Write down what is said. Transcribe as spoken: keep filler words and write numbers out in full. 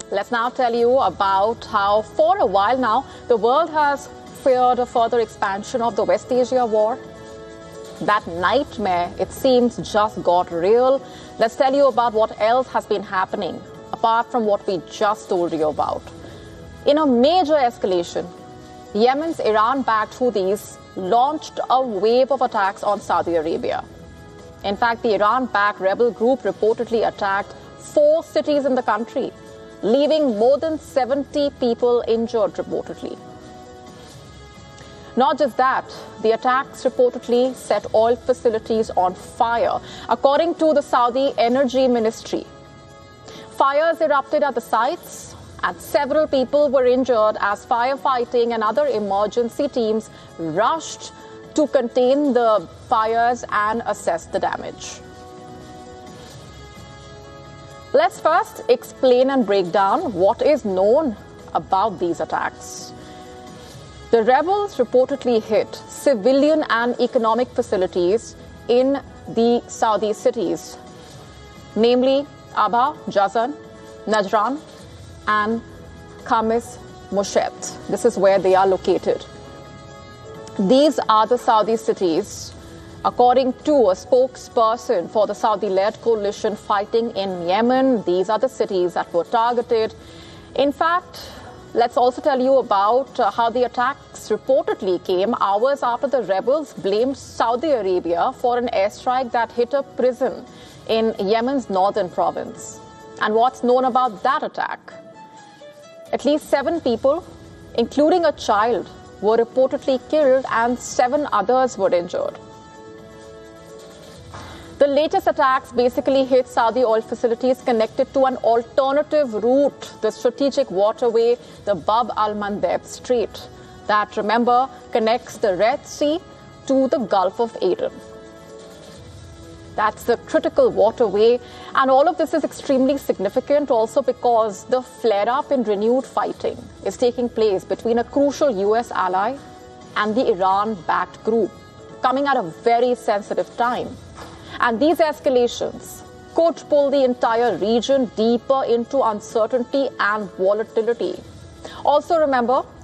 Let's now tell you about how, for a while now, the world has feared a further expansion of the West Asia war. That nightmare, it seems, just got real. Let's tell you about what else has been happening, apart from what we just told you about. In a major escalation, Yemen's Iran-backed Houthis launched a wave of attacks on Saudi Arabia. In fact, the Iran-backed rebel group reportedly attacked four cities in the country, leaving more than seventy people injured reportedly. Not just that, the attacks reportedly set oil facilities on fire, according to the Saudi Energy Ministry. Fires erupted at the sites, and several people were injured as firefighting and other emergency teams rushed to contain the fires and assess the damage. Let's first explain and break down what is known about these attacks. The rebels reportedly hit civilian and economic facilities in the Saudi cities, namely Abha, Jazan, Najran, and Khamis Mushat. This is where they are located. These are the Saudi cities, according to a spokesperson for the Saudi-led coalition fighting in Yemen. These are the cities that were targeted. In fact, let's also tell you about uh, how the attacks reportedly came hours after the rebels blamed Saudi Arabia for an airstrike that hit a prison in Yemen's northern province. And what's known about that attack? At least seven people, including a child, were reportedly killed and seven others were injured. The latest attacks basically hit Saudi oil facilities connected to an alternative route, the strategic waterway, the Bab al-Mandeb Strait, that, remember, connects the Red Sea to the Gulf of Aden. That's the critical waterway, and all of this is extremely significant also because the flare-up in renewed fighting is taking place between a crucial U S ally and the Iran-backed group, coming at a very sensitive time. And these escalations could pull the entire region deeper into uncertainty and volatility. Also remember,